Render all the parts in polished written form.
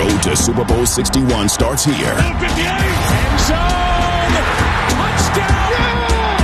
road to Super Bowl 61 starts here. End zone! Touchdown!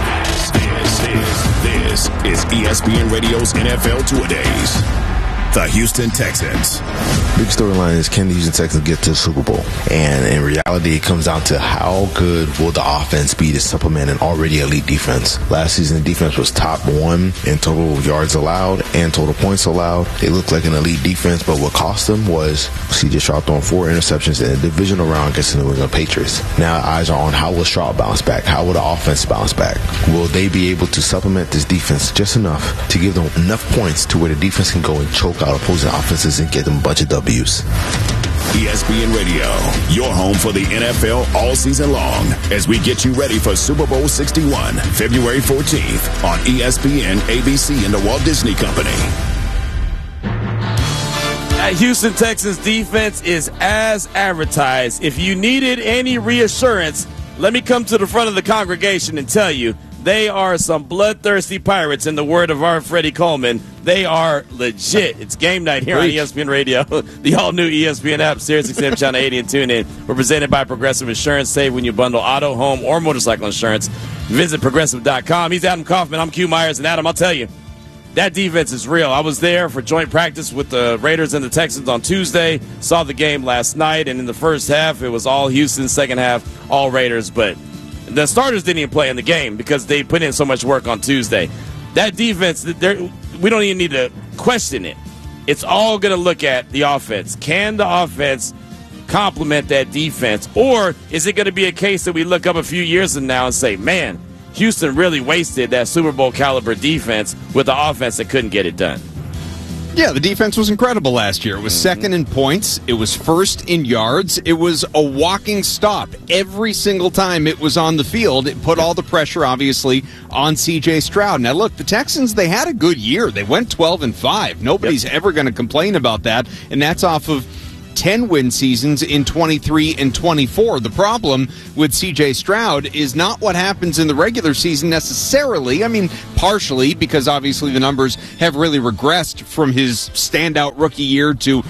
This is ESPN Radio's NFL Two-A-Days. The Houston Texans. Big storyline is, can the Houston Texans get to the Super Bowl? And in reality, it comes down to how good will the offense be to supplement an already elite defense. Last season, the defense was top 1 in total yards allowed and total points allowed. They looked like an elite defense, but what cost them was C.J. Stroud throwing 4 interceptions in a divisional round against the New England Patriots. Now eyes are on how will Stroud bounce back? How will the offense bounce back? Will they be able to supplement this defense just enough to give them enough points to where the defense can go and choke out opposing offenses and get them a bunch of W's? ESPN Radio, your home for the NFL all season long, as we get you ready for Super Bowl 61, February 14th on ESPN, ABC, and the Walt Disney Company. Houston Texans defense is as advertised. If you needed any reassurance, let me come to the front of the congregation and tell you, they are some bloodthirsty pirates, in the word of our Freddie Coleman. They are legit. It's game night here on ESPN Radio, the all-new ESPN app, SiriusXM Channel 80, and TuneIn. We're presented by Progressive Insurance. Save when you bundle auto, home, or motorcycle insurance. Visit Progressive.com. He's Adam Kaufman. I'm Q Myers. And Adam, I'll tell you, that defense is real. I was there for joint practice with the Raiders and the Texans on Tuesday. Saw the game last night, and in the first half, it was all Houston. Second half, all Raiders. But the starters didn't even play in the game because they put in so much work on Tuesday. That defense, we don't even need to question it. It's all going to look at the offense. Can the offense complement that defense? Or is it going to be a case that we look up a few years from now and say, man, Houston really wasted that Super Bowl caliber defense with the offense that couldn't get it done? Yeah, the defense was incredible last year. It was second in points. It was first in yards. It was a walking stop every single time it was on the field. It put all the pressure, obviously, on C.J. Stroud. Now, look, the Texans, they had a good year. They went 12-5. Nobody's ever going to complain about that, and that's off of 10-win seasons in 23 and 24. The problem with C.J. Stroud is not what happens in the regular season necessarily. I mean, partially, because obviously the numbers have really regressed from his standout rookie year to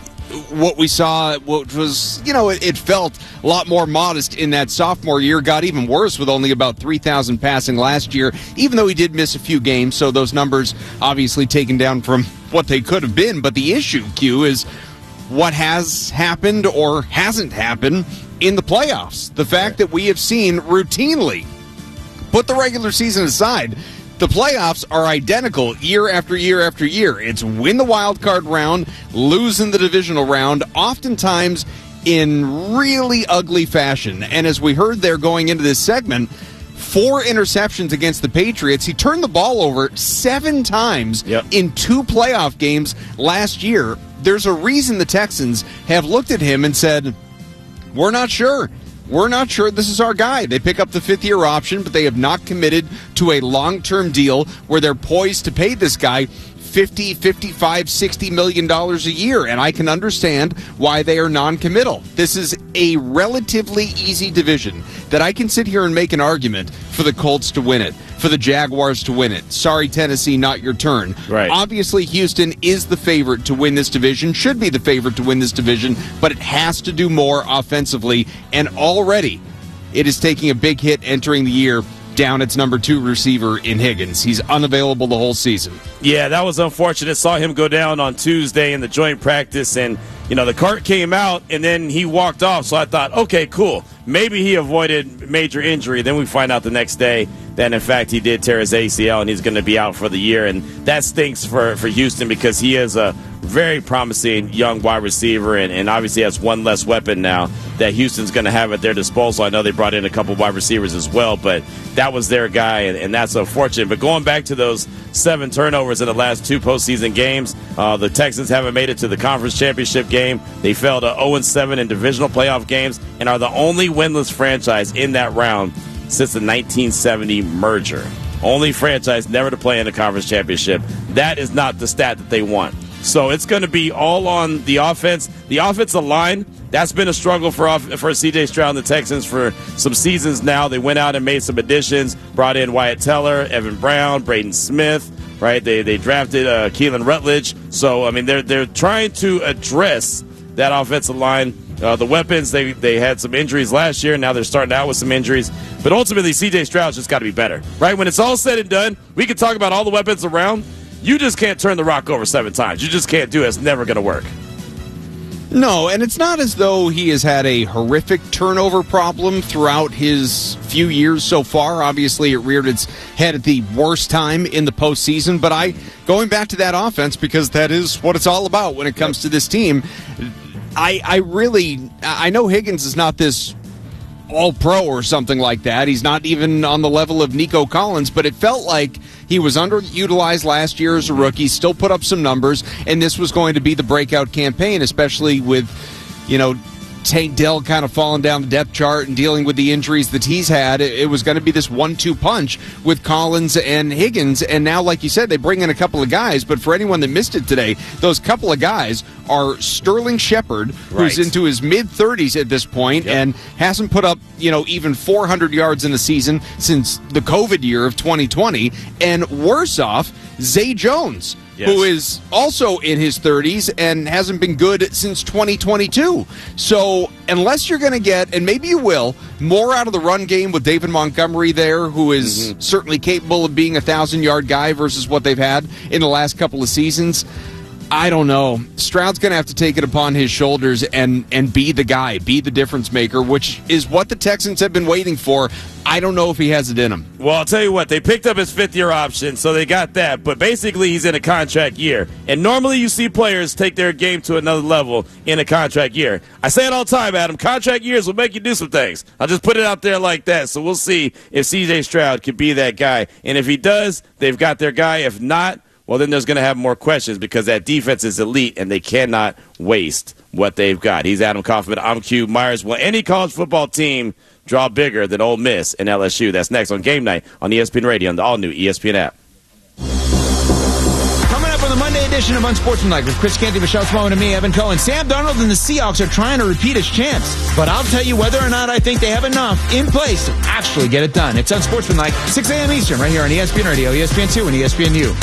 what we saw, what was, it felt a lot more modest in that sophomore year. Got even worse with only about 3,000 passing last year, even though he did miss a few games, so those numbers obviously taken down from what they could have been. But the issue, Q, is what has happened or hasn't happened in the playoffs. The fact that we have seen routinely, put the regular season aside, the playoffs are identical year after year after year. It's win the wild card round, lose in the divisional round, oftentimes in really ugly fashion. And as we heard there going into this segment, 4 interceptions against the Patriots. He turned the ball over 7 times in 2 playoff games last year. There's a reason the Texans have looked at him and said, we're not sure. We're not sure this is our guy. They pick up the 5th-year option, but they have not committed to a long-term deal where they're poised to pay this guy $50, $55, $60 million a year, and I can understand why they are non-committal. This is a relatively easy division that I can sit here and make an argument for the Colts to win it, for the Jaguars to win it. Sorry, Tennessee, not your turn. Right. Obviously, Houston is the favorite to win this division, should be the favorite to win this division, but it has to do more offensively, and already it is taking a big hit entering the year down its number 2 receiver in Higgins. He's unavailable the whole season. Yeah, that was unfortunate. Saw him go down on Tuesday in the joint practice, and the cart came out, and then he walked off. So I thought, okay, cool. Maybe he avoided major injury. Then we find out the next day that, in fact, he did tear his ACL, and he's going to be out for the year. And that stinks for Houston because he is a very promising young wide receiver and obviously has one less weapon now that Houston's going to have at their disposal. I know they brought in a couple wide receivers as well, but that was their guy, and that's unfortunate. But going back to those 7 turnovers in the last 2 postseason games, the Texans haven't made it to the conference championship game. They fell to 0-7 in divisional playoff games and are the only winless franchise in that round since the 1970 merger. Only franchise never to play in the conference championship. That is not the stat that they want. So it's going to be all on the offense. The offensive line, that's been a struggle for C.J. Stroud and the Texans for some seasons now. They went out and made some additions, brought in Wyatt Teller, Evan Brown, Braden Smith, right? They drafted Keelan Rutledge. So, I mean, they're trying to address that offensive line. The weapons, they had some injuries last year. Now they're starting out with some injuries. But ultimately, C.J. Stroud's just got to be better, right? When it's all said and done, we can talk about all the weapons around. You just can't turn the rock over 7 times. You just can't do it. It's never going to work. No, and it's not as though he has had a horrific turnover problem throughout his few years so far. Obviously, it reared its head at the worst time in the postseason. But going back to that offense, because that is what it's all about when it comes to this team, I know Higgins is not this all-pro or something like that. He's not even on the level of Nico Collins, but it felt like he was underutilized last year as a rookie, still put up some numbers, and this was going to be the breakout campaign, especially with, Tank Dell kind of falling down the depth chart and dealing with the injuries that he's had. It was going to be this 1-2 punch with Collins and Higgins, and now, like you said, they bring in a couple of guys, but for anyone that missed it today, those couple of guys are Sterling Shepard, who's into his mid-30s at this point, and hasn't put up, even 400 yards in the season since the COVID year of 2020, and worse off, Zay Jones, who is also in his 30s and hasn't been good since 2022. So unless you're going to get, and maybe you will, more out of the run game with David Montgomery there, who is certainly capable of being a 1,000-yard guy versus what they've had in the last couple of seasons, I don't know. Stroud's going to have to take it upon his shoulders and be the guy, be the difference maker, which is what the Texans have been waiting for. I don't know if he has it in him. Well, I'll tell you what, they picked up his 5th-year option, so they got that. But basically, he's in a contract year. And normally you see players take their game to another level in a contract year. I say it all the time, Adam. Contract years will make you do some things. I'll just put it out there like that. So we'll see if C.J. Stroud can be that guy. And if he does, they've got their guy. If not, well, then there's going to have more questions because that defense is elite and they cannot waste what they've got. He's Adam Kaufman. I'm Q Myers. Will any college football team draw bigger than Ole Miss and LSU? That's next on Game Night on ESPN Radio and the all-new ESPN app. Coming up on the Monday edition of Unsportsmanlike with Chris Canty, Michelle Smallman, and me, Evan Cohen. Sam Darnold and the Seahawks are trying to repeat his chance, but I'll tell you whether or not I think they have enough in place to actually get it done. It's Unsportsmanlike, 6 a.m. Eastern, right here on ESPN Radio, ESPN2, and ESPNU.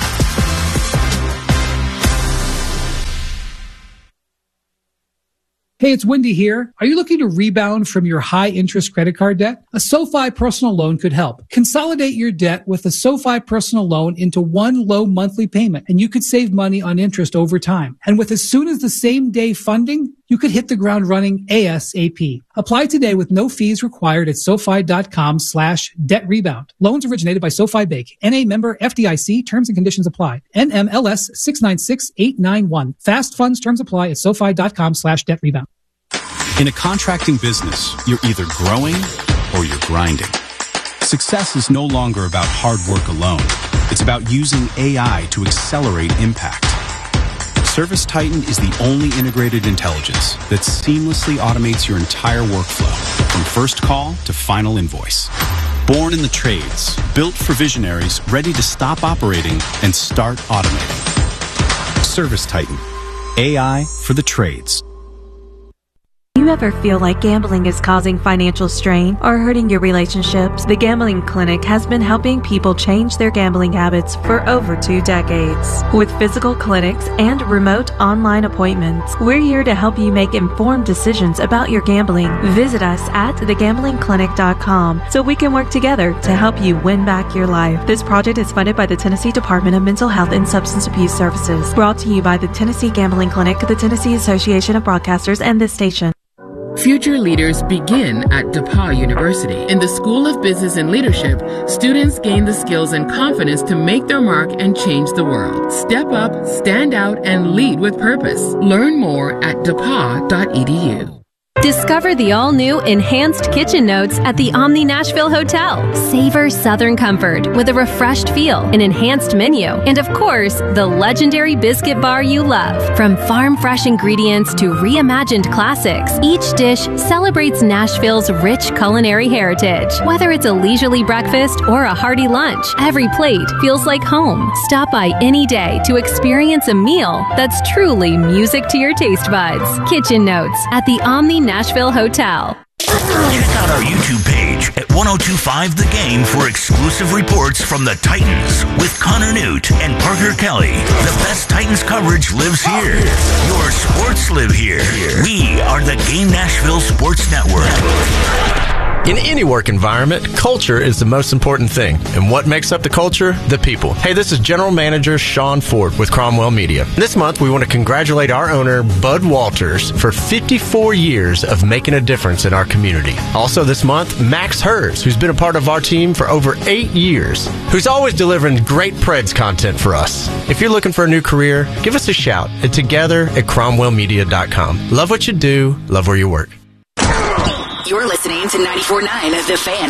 Hey, it's Wendy here. Are you looking to rebound from your high-interest credit card debt? A SoFi personal loan could help. Consolidate your debt with a SoFi personal loan into one low monthly payment, and you could save money on interest over time. And with as soon as the same day funding, you could hit the ground running ASAP. Apply today with no fees required at SoFi.com/debt rebound. Loans originated by SoFi Bank. NA member FDIC. Terms and conditions apply. NMLS 696891. Fast funds terms apply at SoFi.com/debt rebound. In a contracting business, you're either growing or you're grinding. Success is no longer about hard work alone. It's about using AI to accelerate impact. ServiceTitan is the only integrated intelligence that seamlessly automates your entire workflow, from first call to final invoice. Born in the trades, built for visionaries ready to stop operating and start automating. ServiceTitan, AI for the trades. You ever feel like gambling is causing financial strain or hurting your relationships? The Gambling Clinic has been helping people change their gambling habits for over 2 decades. With physical clinics and remote online appointments, we're here to help you make informed decisions about your gambling. Visit us at thegamblingclinic.com so we can work together to help you win back your life. This project is funded by the Tennessee Department of Mental Health and Substance Abuse Services. Brought to you by the Tennessee Gambling Clinic, the Tennessee Association of Broadcasters, and this station. Future leaders begin at DePauw University. In the School of Business and Leadership, students gain the skills and confidence to make their mark and change the world. Step up, stand out, and lead with purpose. Learn more at depaw.edu. Discover the all-new Enhanced Kitchen Notes at the Omni Nashville Hotel. Savor Southern comfort with a refreshed feel, an enhanced menu, and of course, the legendary biscuit bar you love. From farm-fresh ingredients to reimagined classics, each dish celebrates Nashville's rich culinary heritage. Whether it's a leisurely breakfast or a hearty lunch, every plate feels like home. Stop by any day to experience a meal that's truly music to your taste buds. Kitchen Notes at the Omni Nashville Hotel. Check out our YouTube page at 102.5 The Game for exclusive reports from the Titans with Connor Newt and Parker Kelly. The best Titans coverage lives here. Your sports live here. We are the Game Nashville Sports Network. In any work environment, culture is the most important thing. And what makes up the culture? The people. Hey, this is General Manager Sean Ford with Cromwell Media. This month, we want to congratulate our owner, Bud Walters, for 54 years of making a difference in our community. Also this month, Max Hers, who's been a part of our team for over 8 years, who's always delivering great Preds content for us. If you're looking for a new career, give us a shout at together@cromwellmedia.com. Love what you do, love where you work. You're listening to 94.9 The Fan.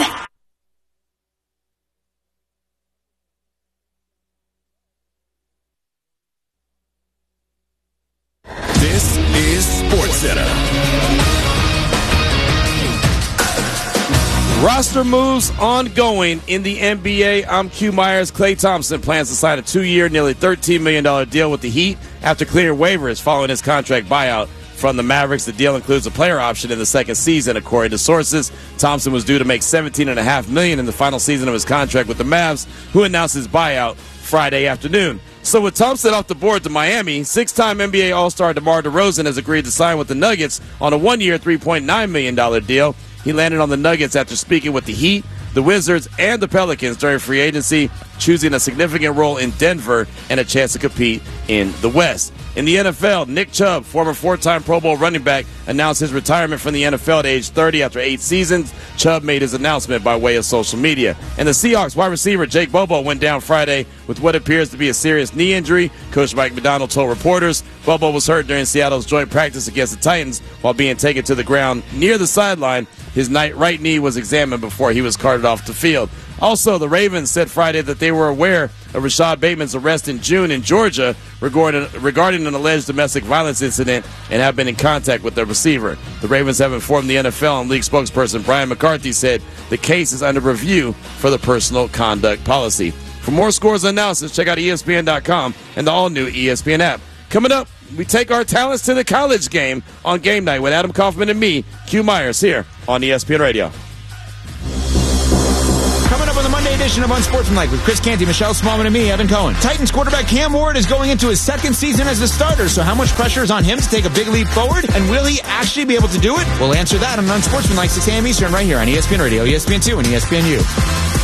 This is SportsCenter. Roster moves ongoing in the NBA. I'm Q Myers. Klay Thompson plans to sign a 2-year, nearly $13 million deal with the Heat after clearing waivers following his contract buyout from the Mavericks. The deal includes a player option in the second season, according to sources. Thompson was due to make $17.5 million in the final season of his contract with the Mavs, who announced his buyout Friday afternoon. So with Thompson off the board to Miami, 6-time NBA All-Star DeMar DeRozan has agreed to sign with the Nuggets on a 1-year, $3.9 million deal. He landed on the Nuggets after speaking with the Heat, the Wizards, and the Pelicans during free agency, choosing a significant role in Denver and a chance to compete in the West. In the NFL, Nick Chubb, former 4-time Pro Bowl running back, announced his retirement from the NFL at age 30 after 8 seasons. Chubb made his announcement by way of social media. And the Seahawks wide receiver Jake Bobo went down Friday with what appears to be a serious knee injury. Coach Mike McDonald told reporters Bobo was hurt during Seattle's joint practice against the Titans while being taken to the ground near the sideline. His right knee was examined before he was carted off the field. Also, the Ravens said Friday that they were aware of Rashad Bateman's arrest in June in Georgia regarding an alleged domestic violence incident and have been in contact with the receiver. The Ravens have informed the NFL, and league spokesperson Brian McCarthy said the case is under review for the personal conduct policy. For more scores and analysis, check out ESPN.com and the all-new ESPN app. Coming up, we take our talents to the college game on Game Night with Adam Kaufman and me, Q Myers, here on ESPN Radio. Coming up on the Monday edition of Unsportsmanlike with Chris Canty, Michelle Smallman, and me, Evan Cohen. Titans quarterback Cam Ward is going into his second season as a starter, so how much pressure is on him to take a big leap forward? And will he actually be able to do it? We'll answer that on Unsportsmanlike 6 a.m. Eastern right here on ESPN Radio, ESPN2, and ESPNU.